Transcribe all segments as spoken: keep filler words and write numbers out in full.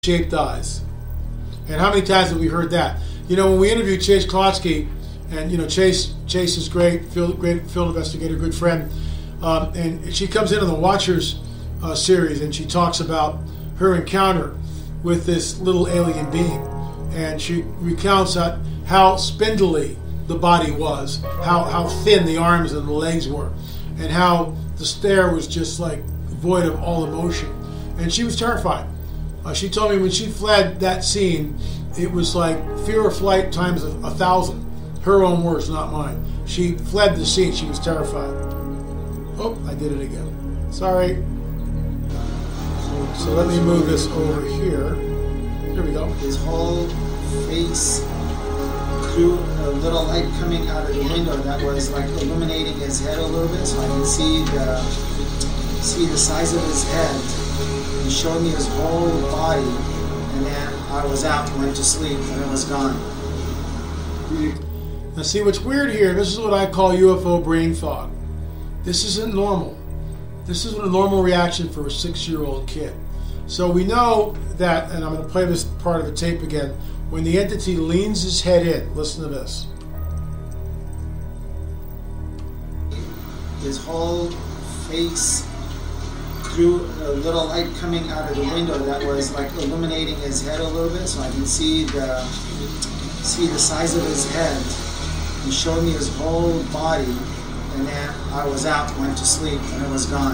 shaped eyes. And how many times have we heard that? You know, when we interviewed Chase Klodsky, and you know, Chase Chase is great, field, great field investigator, good friend, um, and she comes in on the Watchers uh, series, and she talks about her encounter with this little alien being, and she recounts that how spindly the body was, how how thin the arms and the legs were, and how the stare was just like void of all emotion, and she was terrified. Uh, she told me when she fled that scene, it was like fear of flight times a, a thousand. Her own words, not mine. She fled the scene. She was terrified. Oh, I did it again. Sorry. So, so let me move this over here. Here we go. His whole face through a little light coming out of the window that was like illuminating his head a little bit, so I can see the see the size of his head. He showed me his whole body, and then I was out and went to sleep, and it was gone. Now see what's weird here, this is what I call U F O brain fog. This isn't normal. This isn't a normal reaction for a six-year-old kid. So we know that, and I'm going to play this part of the tape again, when the entity leans his head in, listen to this. His whole face through a little light coming out of the window that was like illuminating his head a little bit, so I can see the see the size of his head. He showed me his whole body, and then I was out, went to sleep, and it was gone.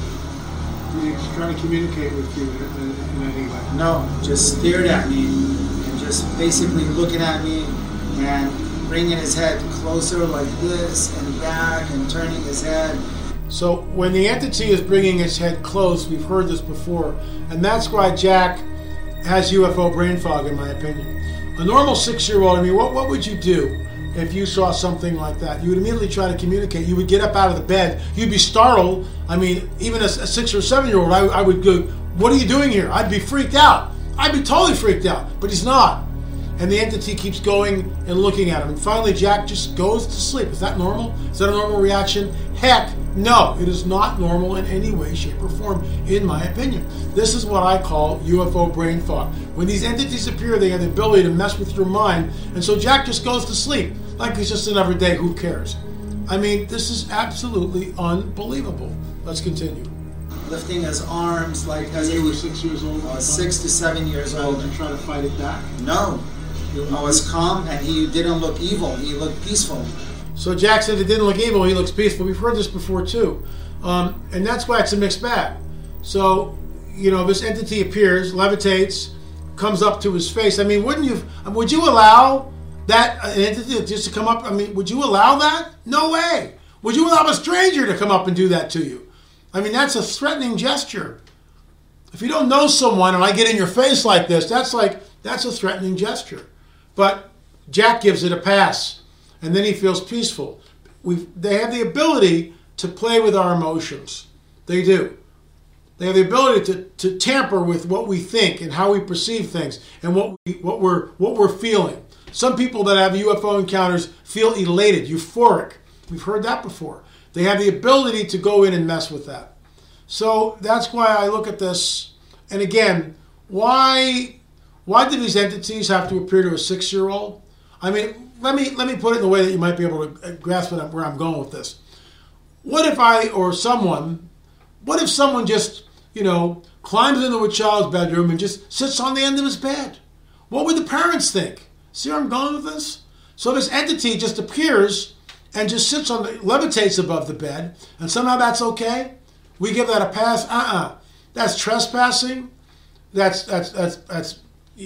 He's trying to communicate with you in, in any way? No, just stared at me and just basically looking at me and bringing his head closer like this and back and turning his head. So when the entity is bringing its head close, we've heard this before, and that's why Jack has U F O brain fog, in my opinion. A normal six-year-old, I mean, what, what would you do if you saw something like that? You would immediately try to communicate. You would get up out of the bed. You'd be startled. I mean, even a, a six or seven-year-old, I, I would go, what are you doing here? I'd be freaked out. I'd be totally freaked out, but he's not. And the entity keeps going and looking at him. And finally, Jack just goes to sleep. Is that normal? Is that a normal reaction? Heck, no. It is not normal in any way, shape, or form, in my opinion. This is what I call U F O brain fog. When these entities appear, they have the ability to mess with your mind. And so Jack just goes to sleep. Like it's just another day. Who cares? I mean, this is absolutely unbelievable. Let's continue. Lifting his arms like as he was six years old. Uh, six to seven years old. And try to fight it back? No. I was calm, and he didn't look evil. He looked peaceful. So Jack said it didn't look evil. He looks peaceful. We've heard this before too, um, and that's why it's a mixed bag. So, you know, this entity appears, levitates, comes up to his face. I mean, wouldn't you? Would you allow that an entity just to come up? I mean, would you allow that? No way. Would you allow a stranger to come up and do that to you? I mean, that's a threatening gesture. If you don't know someone and I get in your face like this, that's like that's a threatening gesture. But Jack gives it a pass, and then he feels peaceful. We've, they have the ability to play with our emotions. They do. They have the ability to, to tamper with what we think and how we perceive things and what, we, what, we're, what we're feeling. Some people that have U F O encounters feel elated, euphoric. We've heard that before. They have the ability to go in and mess with that. So that's why I look at this. And again, why... Why do these entities have to appear to a six-year-old? I mean, let me let me put it in a way that you might be able to grasp it, where I'm going with this. What if I or someone, what if someone just, you know, climbs into a child's bedroom and just sits on the end of his bed? What would the parents think? See where I'm going with this? So this entity just appears and just sits on the, levitates above the bed, and somehow that's okay? We give that a pass? Uh-uh. That's trespassing. That's that's that's that's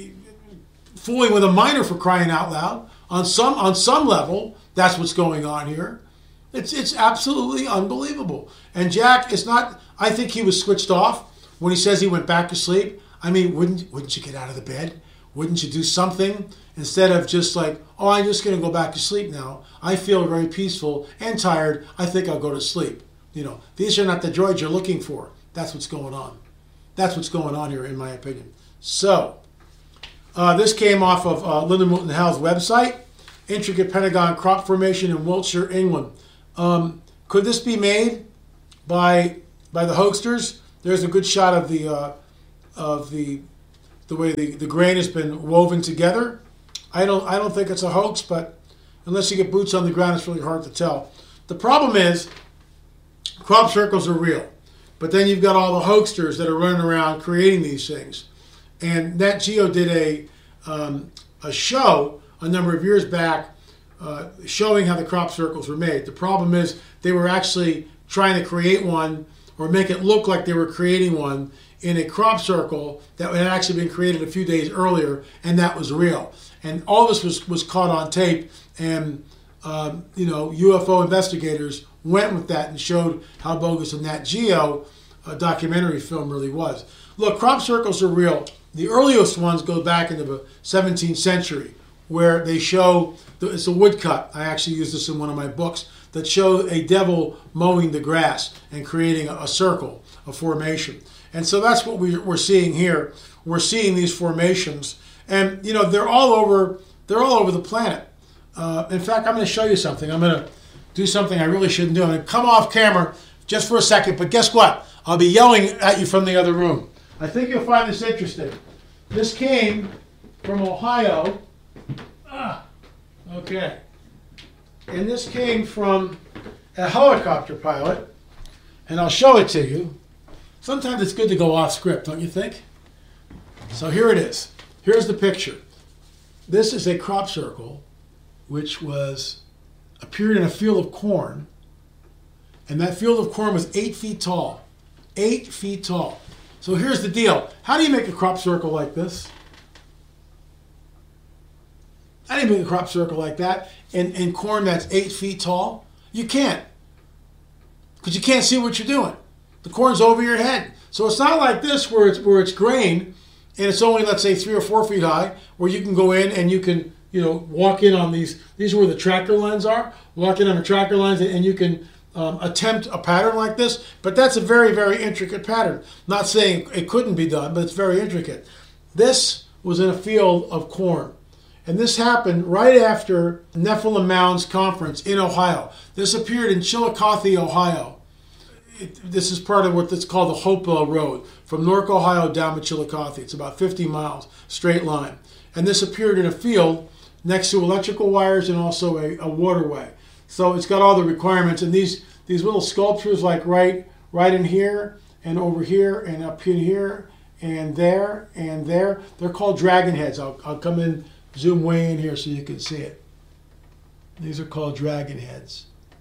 fooling with a minor, for crying out loud. On some on some level, that's what's going on here. It's it's absolutely unbelievable. And Jack is not. I think he was switched off when he says he went back to sleep. I mean, wouldn't wouldn't you get out of the bed? Wouldn't you do something instead of just like, oh, I'm just going to go back to sleep now. I feel very peaceful and tired. I think I'll go to sleep. You know, these are not the droids you're looking for. That's what's going on. That's what's going on here, in my opinion. So. Uh, this came off of uh, Linda Moulton Howe's website, intricate Pentagon crop formation in Wiltshire, England. Um, could this be made by by the hoaxsters? There's a good shot of the uh, of the the way the, the grain has been woven together. I don't I don't think it's a hoax, but unless you get boots on the ground, it's really hard to tell. The problem is crop circles are real, but then you've got all the hoaxsters that are running around creating these things. And Nat Geo did a um, a show a number of years back uh, showing how the crop circles were made. The problem is they were actually trying to create one or make it look like they were creating one in a crop circle that had actually been created a few days earlier, and that was real. And all this was, was caught on tape, and um, you know, U F O investigators went with that and showed how bogus a Nat Geo uh, documentary film really was. Look, crop circles are real. The earliest ones go back into the seventeenth century, where they show, it's a woodcut, I actually use this in one of my books, that show a devil mowing the grass and creating a, a circle, a formation. And so that's what we, we're seeing here. We're seeing these formations, and you know, they're all over, they're all over the planet. Uh, in fact, I'm going to show you something. I'm going to do something I really shouldn't do. I'm going to come off camera just for a second, but guess what? I'll be yelling at you from the other room. I think you'll find this interesting. This came from Ohio. Ah, okay. And this came from a helicopter pilot, and I'll show it to you. Sometimes it's good to go off script, don't you think? So here it is. Here's the picture. This is a crop circle which was appeared in a field of corn, and that field of corn was eight feet tall. Eight feet tall. So here's the deal. How do you make a crop circle like this? How do you make a crop circle like that in, in corn that's eight feet tall? You can't. Because you can't see what you're doing. The corn's over your head. So it's not like this where it's where it's grain and it's only, let's say, three or four feet high, where you can go in and you can, you know, walk in on these. These are where the tractor lines are. Walk in on the tractor lines and you can um, attempt a pattern like this. But that's a very, very intricate pattern. Not saying it couldn't be done, but it's very intricate. This was in a field of corn. And this happened right after Nephilim Mounds Conference in Ohio. This appeared in Chillicothe, Ohio. It, this is part of what's called the Hopewell Road, from Newark, Ohio down to Chillicothe. It's about fifty miles, straight line. And this appeared in a field next to electrical wires and also a, a waterway. So it's got all the requirements. And these, these little sculptures, like right, right in here and over here and up in here and there and there, they're called dragon heads. I'll, I'll come in, zoom way in here so you can see it. These are called dragon heads.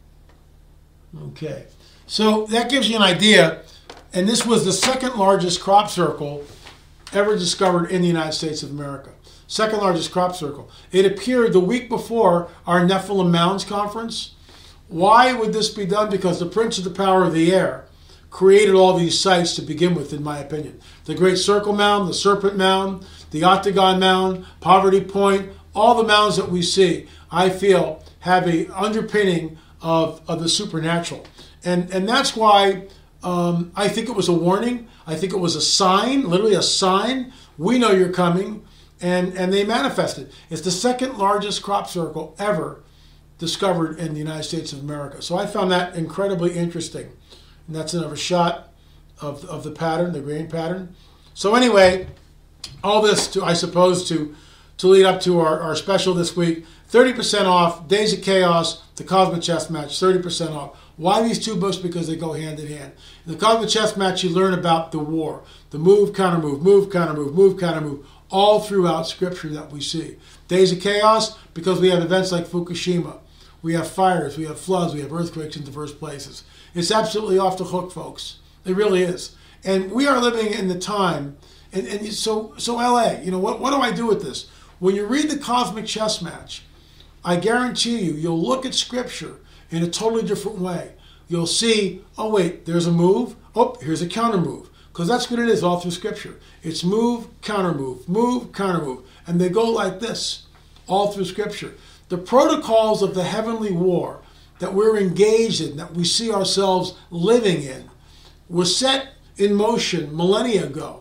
Okay. So that gives you an idea, and this was the second largest crop circle ever discovered in the United States of America. Second largest crop circle. It appeared the week before our Nephilim Mounds Conference. Why would this be done? Because the Prince of the Power of the Air created all these sites to begin with, in my opinion. The Great Circle Mound, the Serpent Mound, the Octagon Mound, Poverty Point, all the mounds that we see, I feel, have a underpinning of, of the supernatural. And and that's why um, I think it was a warning. I think it was a sign, literally a sign. We know you're coming. And, and they manifested. It's the second largest crop circle ever discovered in the United States of America. So I found that incredibly interesting. And that's another shot of, of the pattern, the grain pattern. So anyway, all this, to I suppose, to, to lead up to our, our special this week. thirty percent off, Days of Chaos, the Cosmic Chess Match, thirty percent off. Why these two books? Because they go hand in hand. In the Cosmic Chess Match, you learn about the war, the move, counter move, move, counter move, move, counter move, all throughout Scripture that we see. Days of Chaos, because we have events like Fukushima. We have fires, we have floods, we have earthquakes in diverse places. It's absolutely off the hook, folks. It really is. And we are living in the time, and, and so so L A, you know, what, what do I do with this? When you read the Cosmic Chess Match, I guarantee you, you'll look at Scripture in a totally different way. You'll see, oh wait, there's a move. Oh, here's a counter move. Because that's what it is all through Scripture. It's move, counter move, move, counter move. And they go like this all through Scripture. The protocols of the heavenly war that we're engaged in, that we see ourselves living in, was set in motion millennia ago.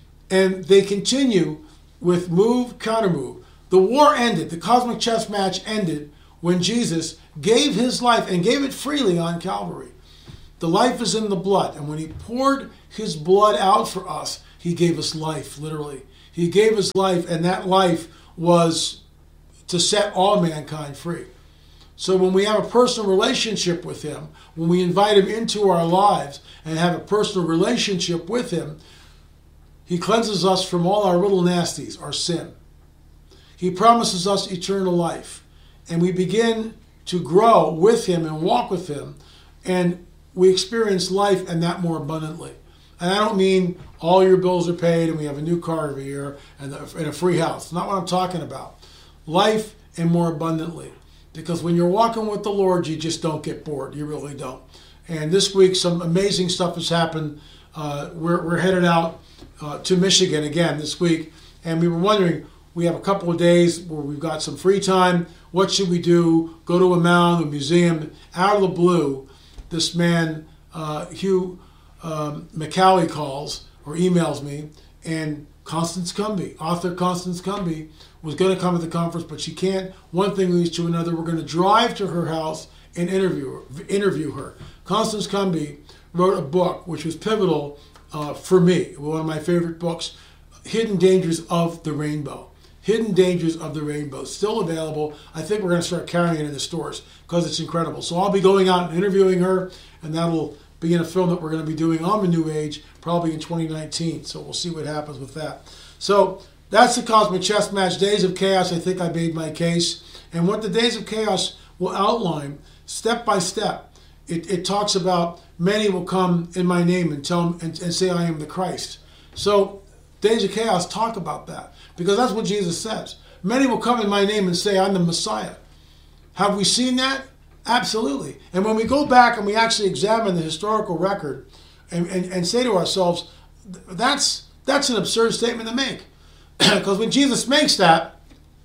And they continue with move, counter move. The war ended, the Cosmic Chess Match ended when Jesus gave his life and gave it freely on Calvary. The life is in the blood. And when he poured his blood out for us, he gave us life, literally. He gave his life, and that life was to set all mankind free. So when we have a personal relationship with him, when we invite him into our lives and have a personal relationship with him, he cleanses us from all our little nasties, our sin. He promises us eternal life. And we begin to grow with him and walk with him, and we experience life and that more abundantly. And I don't mean all your bills are paid and we have a new car every year and a free house. Not what I'm talking about. Life and more abundantly. Because when you're walking with the Lord, you just don't get bored. You really don't. And this week, some amazing stuff has happened. Uh, we're, we're headed out uh, to Michigan again this week. And we were wondering, we have a couple of days where we've got some free time. What should we do? Go to a mound, a museum. Out of the blue, this man, uh, Hugh um, McCallie, calls or emails me, and Constance Cumby, author Constance Cumby, was going to come to the conference, but she can't. One thing leads to another. We're going to drive to her house and interview her. Interview her. Constance Cumby wrote a book which was pivotal uh, for me, one of my favorite books, Hidden Dangers of the Rainbow. Hidden Dangers of the Rainbow. Still available. I think we're going to start carrying it in the stores because it's incredible. So I'll be going out and interviewing her, and that'll be in a film that we're going to be doing on the New Age, probably in twenty nineteen. So we'll see what happens with that. So that's the Cosmic Chess Match, Days of Chaos. I think I made my case. And what the Days of Chaos will outline, step by step, it, it talks about many will come in my name and tell and, and say I am the Christ. So Days of Chaos talk about that, because that's what Jesus says. Many will come in my name and say I'm the Messiah. Have we seen that? Absolutely. And when we go back and we actually examine the historical record and, and, and say to ourselves, that's that's an absurd statement to make. Because when Jesus makes that,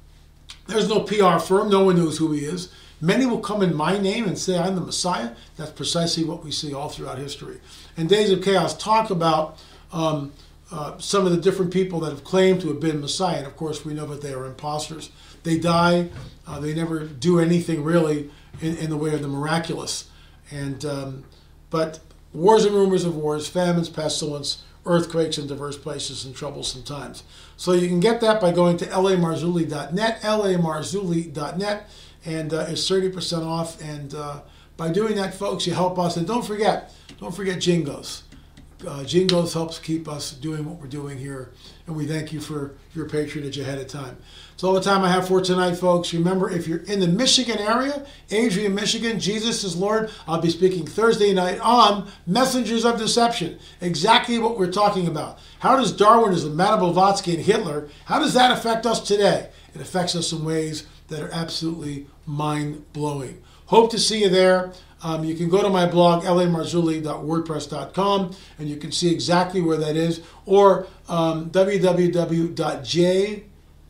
there's no P R firm. No one knows who he is. Many will come in my name and say I'm the Messiah. That's precisely what we see all throughout history. And Days of Chaos talk about um, uh, some of the different people that have claimed to have been Messiah. And of course, we know that they are imposters. They die. Uh, they never do anything really in, in the way of the miraculous. And um, but wars and rumors of wars, famines, pestilence, earthquakes in diverse places, and troublesome times. So you can get that by going to L A Marzulli dot net, L A Marzulli dot net, and uh, it's thirty percent off. And uh, by doing that, folks, you help us. And don't forget, don't forget Jingos. Uh, Jingos helps keep us doing what we're doing here, and we thank you for your patronage ahead of time. That's all the time I have for tonight, folks. Remember, if you're in the Michigan area, Adrian, Michigan, Jesus is Lord, I'll be speaking Thursday night on Messengers of Deception. Exactly what we're talking about. How does Darwinism, Madame Blavatsky, and Hitler, how does that affect us today? It affects us in ways that are absolutely mind-blowing. Hope to see you there. Um, you can go to my blog, L A Marzulli dot wordpress dot com, and you can see exactly where that is, or um, w w w dot j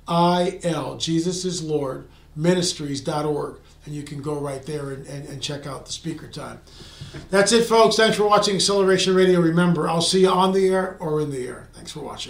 i l, Jesus is Lord, ministries dot org, and you can go right there and, and, and check out the speaker time. That's it, folks. Thanks for watching Acceleration Radio. Remember, I'll see you on the air or in the air. Thanks for watching.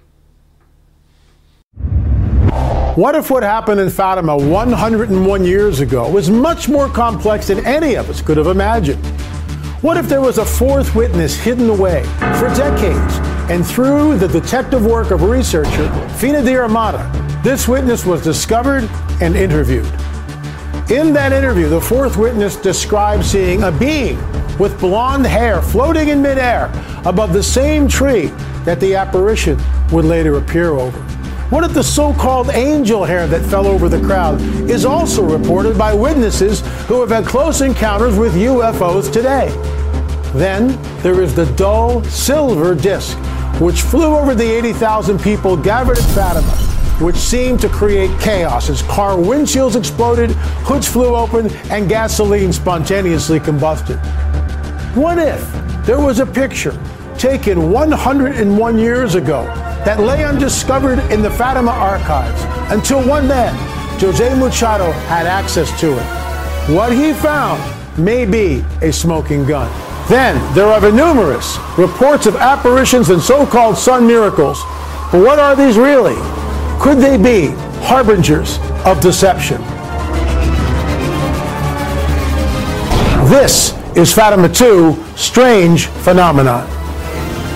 What if what happened in Fatima one hundred one years ago was much more complex than any of us could have imagined? What if there was a fourth witness hidden away for decades, and through the detective work of researcher Fina Diarmata, this witness was discovered and interviewed? In that interview, the fourth witness described seeing a being with blonde hair floating in midair above the same tree that the apparition would later appear over. What if the so-called angel hair that fell over the crowd is also reported by witnesses who have had close encounters with U F Os today? Then there is the dull silver disc, which flew over the eighty thousand people gathered at Fatima, which seemed to create chaos as car windshields exploded, hoods flew open, and gasoline spontaneously combusted. What if there was a picture taken one hundred one years ago that lay undiscovered in the Fatima archives until one man, Jose Machado, had access to it? What he found may be a smoking gun. Then there are the numerous reports of apparitions and so-called sun miracles. But what are these really? Could they be harbingers of deception? This is Fatima two, Strange Phenomenon.